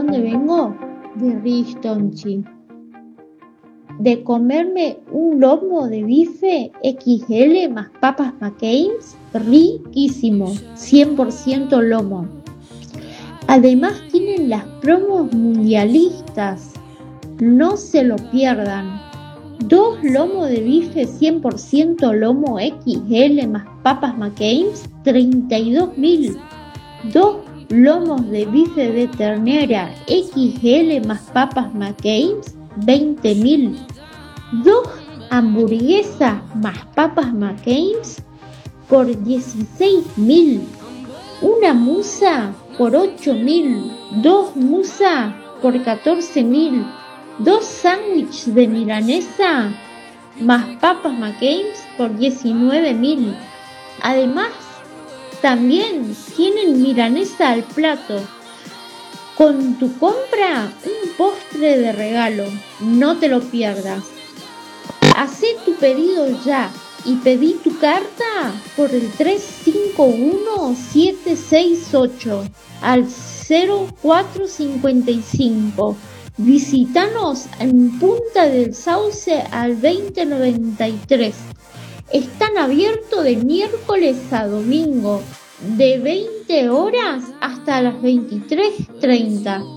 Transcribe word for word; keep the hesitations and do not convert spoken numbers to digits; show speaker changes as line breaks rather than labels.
dónde vengo? De Ristonchi. De comerme un lomo de bife equis ele más papas McCain's, riquísimo, cien por ciento lomo. Además tienen las promos mundialistas, no se lo pierdan. Dos lomos de bife cien por ciento lomo equis ele más papas McCain's, treinta y dos mil. Dos lomos de bife de ternera equis ele más papas McCain's, veinte mil. Dos hamburguesas más papas McCain's por dieciséis mil. Una musa por ocho mil. Dos musas por catorce mil. Dos sándwiches de milanesa más papas McCain's por diecinueve mil. Además, también tienen milanesa al plato. Con tu compra, un postre de regalo. No te lo pierdas. Hacé tu pedido ya y pedí tu carta por el tres cinco uno siete seis ocho al cero cuatro cincuenta y cinco. Visítanos en Punta del Sauce al veinte noventa y tres. Están abiertos de miércoles a domingo, de veinte horas hasta las veintitrés treinta.